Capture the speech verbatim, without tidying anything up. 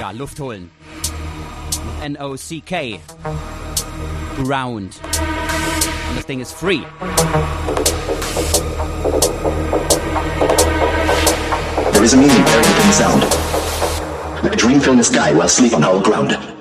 Ja, Luft holen. N O C K. Ground. Und das Ding ist free. There is a meaning buried within sound. Like a dream filling the sky while asleep on hollow ground.